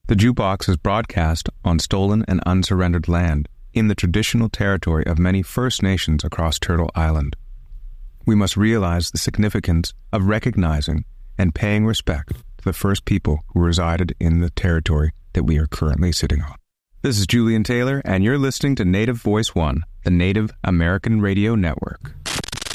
The Jukebox is broadcast on stolen and unsurrendered land in the traditional territory of many First Nations across Turtle Island. We must realize the significance of recognizing and paying respect to the first people who resided in the territory that we are currently sitting on. This is Julian Taylor, and you're listening to Native Voice One, the Native American Radio Network.